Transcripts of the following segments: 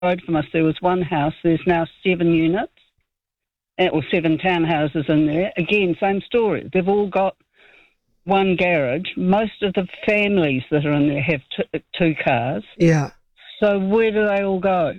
road from us, there was one house. There's now 7 units, or 7 townhouses in there. Again, same story. They've all got one garage. Most of the families that are in there have 2 cars. Yeah. So where do they all go?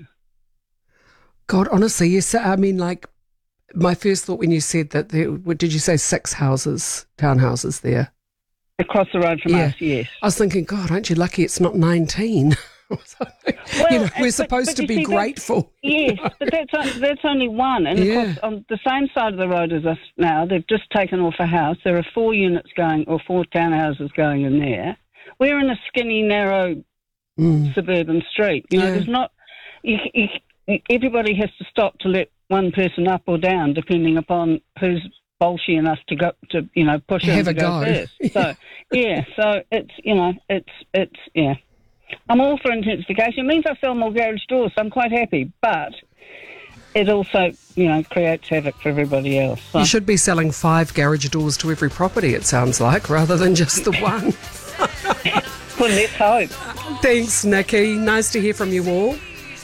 God, honestly, yes. I mean, like, my first thought when you said that, did you say 6 townhouses there? Across the road from us, yes. I was thinking, God, aren't you lucky it's not 19? Well, we're supposed to be grateful. Yes, but that's only one. And of course, on the same side of the road as us now, they've just taken off a house. There are 4 units going, or 4 townhouses going in there. We're in a skinny, narrow suburban street. You know, there's not... everybody has to stop to let one person up or down, depending upon who's bolshy enough to go to, push in to go first. So, so it's I'm all for intensification. It means I sell more garage doors, so I'm quite happy. But it also, creates havoc for everybody else. So. You should be selling 5 garage doors to every property, it sounds like, rather than just the one. Well, let's hope. Thanks, Nikki. Nice to hear from you all.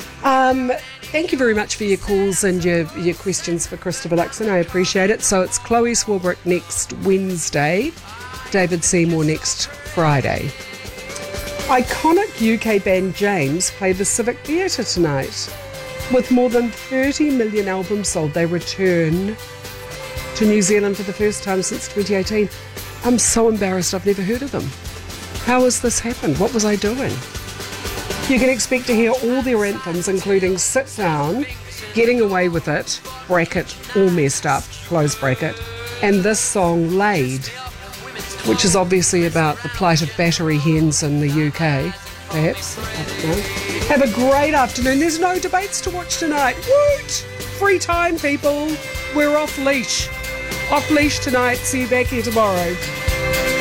Thank you very much for your calls and your questions for Christopher Luxon. I appreciate it. So it's Chloe Swarbrick next Wednesday, David Seymour next Friday. Iconic UK band James play the Civic Theatre tonight. With more than 30 million albums sold, they return to New Zealand for the first time since 2018. I'm so embarrassed I've never heard of them. How has this happened? What was I doing? You can expect to hear all their anthems, including Sit Down, Getting Away With It, bracket, All Messed Up, close bracket, and this song, Laid, which is obviously about the plight of battery hens in the UK, perhaps. I don't know. Have a great afternoon. There's no debates to watch tonight. Woot! Free time, people. We're off leash. Off leash tonight. See you back here tomorrow.